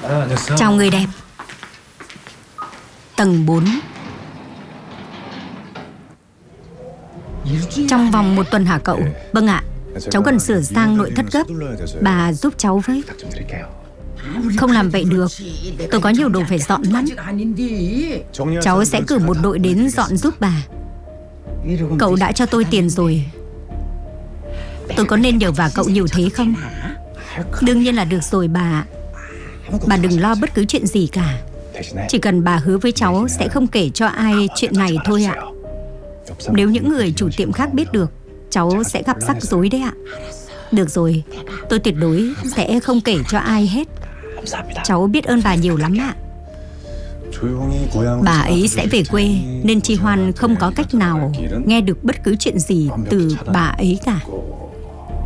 Chào người đẹp. Tầng 4. Trong vòng 1 tuần hả cậu? Vâng ạ. Cháu cần sửa sang nội thất gấp. Bà giúp cháu với. Không làm vậy được. Tôi có nhiều đồ phải dọn lắm. Cháu sẽ cử một đội đến dọn giúp bà. Cậu đã cho tôi tiền rồi. Tôi có nên nhờ vả cậu nhiều thế không? Đương nhiên là được rồi bà. Bà đừng lo bất cứ chuyện gì cả. Chỉ cần bà hứa với cháu sẽ không kể cho ai chuyện này thôi ạ. Nếu những người chủ tiệm khác biết được, cháu sẽ gặp rắc rối đấy ạ. Được rồi, tôi tuyệt đối sẽ không kể cho ai hết. Cháu biết ơn bà nhiều lắm ạ. Bà ấy sẽ về quê nên Chi Hoan không có cách nào nghe được bất cứ chuyện gì từ bà ấy cả.